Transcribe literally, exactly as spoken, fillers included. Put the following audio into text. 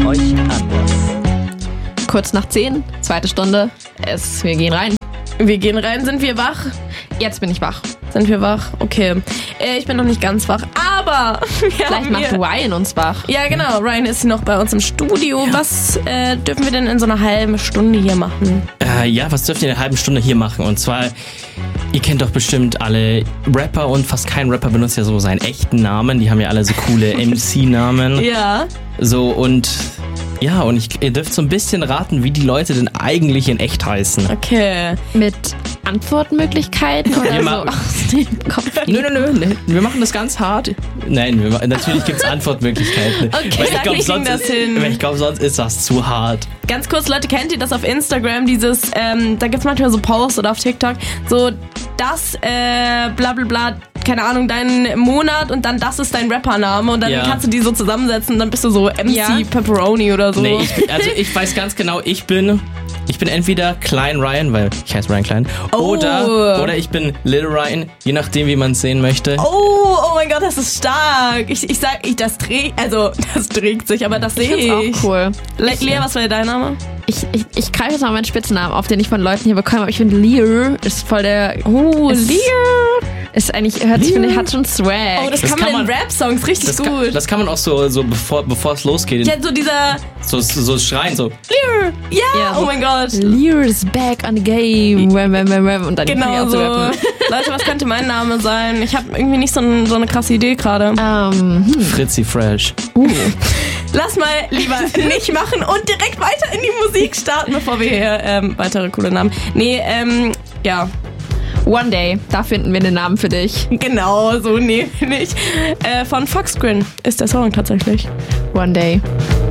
euch anders. Kurz nach zehn, zweite Stunde. Es, wir gehen rein. Wir gehen rein, sind wir wach? Jetzt bin ich wach. Sind wir wach? Okay. Äh, ich bin noch nicht ganz wach, aber wir Vielleicht haben macht hier- Ryan uns wach. Ja, genau. Ryan ist noch bei uns im Studio. Was äh, dürfen wir denn in so einer halben Stunde hier machen? Äh, ja, was dürft ihr in einer halben Stunde hier machen? Und zwar, ihr kennt doch bestimmt alle Rapper und fast kein Rapper benutzt ja so seinen echten Namen. Die haben ja alle so coole M C-Namen. Ja. So und ja, und ich, ihr dürft so ein bisschen raten, wie die Leute denn eigentlich in echt heißen. Okay. Mit Antwortmöglichkeiten oder Ja, so ma- aus dem Kopf. Nö, nö, nö, nö, wir machen das ganz hart. Nein, wir, ma- natürlich gibt es Antwortmöglichkeiten. Okay, Weil ich sag, glaub, wir kriegen sonst, das hin. weil ich glaube, sonst ist das zu hart. Ganz kurz, Leute, kennt ihr das auf Instagram? Dieses, ähm, da gibt's manchmal so Posts oder auf TikTok, so das, äh, bla bla bla, keine Ahnung, dein Monat und dann das ist dein Rappername und dann Ja. kannst du die so zusammensetzen und dann bist du so M C Ja. Pepperoni oder so. Nee, ich bin, also ich weiß ganz genau, ich bin ich bin entweder Klein Ryan, weil ich heiße Ryan Klein, Oh. oder oder ich bin Little Ryan, je nachdem, wie man es sehen möchte. Oh, oh mein Gott, das ist stark. Ich, ich sag, ich, das trägt, also das trägt sich, aber das Ich sehe ich. find's auch cool. Le Lea, was wäre dein Name? Ich, ich, ich greife jetzt mal meinen Spitznamen auf, den ich von Leuten hier bekommen habe. Ich finde Lear ist voll der... Oh, ist, Lear. Ist eigentlich, hört sich, finde ich, hat schon Swag. Oh, das, Das kann kann man in man- Rap-Songs richtig Das gut. kann, das kann man auch so, so bevor, bevor es losgeht, ja, so dieser so, so, so schreien, so. Lear. Ja, Ja, so- oh mein Gott. Lear is back on the game. Wham, wham, wham, wham. Und dann fängt er Genau an so. zu rappen. Leute, was könnte mein Name sein? Ich habe irgendwie nicht so, ein, so eine krasse Idee gerade. Ähm, hm. Fritzi Fresh. Lass mal lieber nicht machen und direkt weiter in die Musik starten, bevor wir hier ähm, weitere coole Namen. Nee, ähm, ja, One Day, da finden wir den Namen für dich. genau so nämlich. Äh, von Foxgrin ist der Song tatsächlich. One Day.